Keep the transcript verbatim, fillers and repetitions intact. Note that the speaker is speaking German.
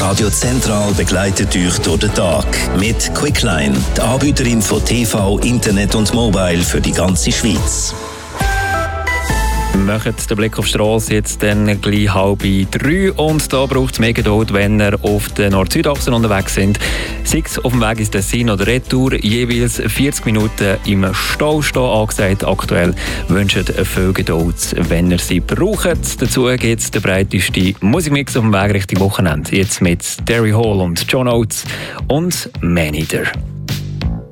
Radio Zentral begleitet euch durch den Tag mit Quickline, die Anbieterin von T V, Internet und Mobile für die ganze Schweiz. Wir machen den Blick auf die Straße jetzt dann gleich halb drei und da braucht es mehr Geduld, wenn ihr auf der Nord-Süd-Achse unterwegs sind. Sei es auf dem Weg ins Tessin oder Retour, jeweils vierzig Minuten im Stau stehen angesagt. Aktuell wünscht viel Geduld, wenn ihr sie braucht. Dazu gibt es den breitesten Musikmix auf dem Weg Richtung Wochenende. Jetzt mit Derry Hall und John Oates und Man Eater.